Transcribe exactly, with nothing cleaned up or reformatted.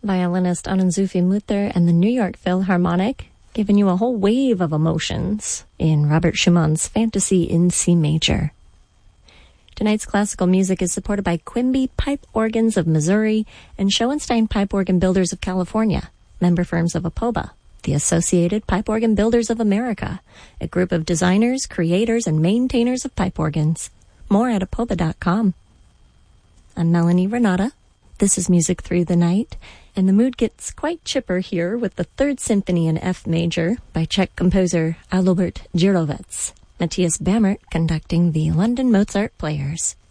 Violinist Ananzufi Mutter and the New York Philharmonic, giving you a whole wave of emotions in Robert Schumann's Fantasy in C major. Tonight's classical music is supported by Quimby Pipe Organs of Missouri and Schoenstein Pipe Organ Builders of California, member firms of APOBA, the Associated Pipe Organ Builders of America, a group of designers, creators, and maintainers of pipe organs. More at apoba dot com. I'm Melanie Renata. This is Music Through the Night, and the mood gets quite chipper here with the Third Symphony in F major by Czech composer Adalbert Jirovec. Matthias Bammert conducting the London Mozart Players.